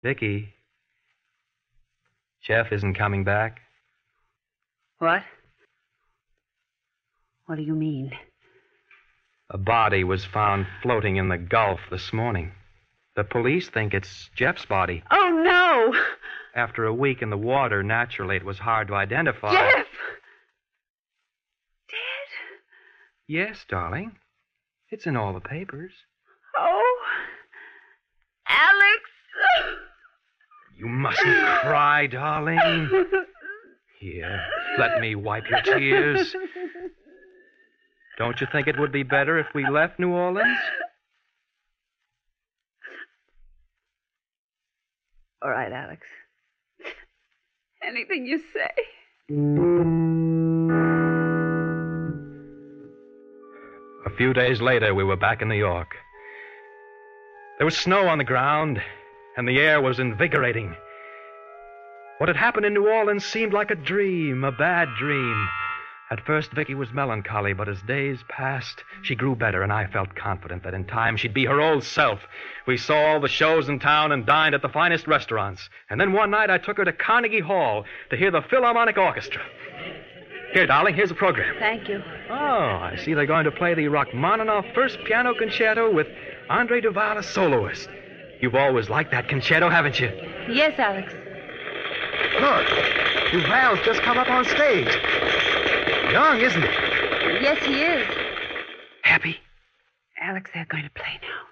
Vicky, Jeff isn't coming back. What? What do you mean? A body was found floating in the Gulf this morning. The police think it's Jeff's body. Oh, no! After a week in the water, naturally, it was hard to identify. Jeff! Dead? Yes, darling. It's in all the papers. Oh, Alex! You mustn't cry, darling. Here, let me wipe your tears. Don't you think it would be better if we left New Orleans? All right, Alex. Anything you say. A few days later, we were back in New York. There was snow on the ground, and the air was invigorating. What had happened in New Orleans seemed like a dream, a bad dream. At first, Vicky was melancholy, but as days passed, she grew better, and I felt confident that in time she'd be her old self. We saw all the shows in town and dined at the finest restaurants. And then one night I took her to Carnegie Hall to hear the Philharmonic Orchestra. Here, darling, here's the program. Thank you. Oh, I see they're going to play the Rachmaninoff First Piano Concerto with Andre Duval as soloist. You've always liked that concerto, haven't you? Yes, Alex. Look, Duval's just come up on stage. Young, isn't he? Yes, he is. Happy? Alex, they're going to play now.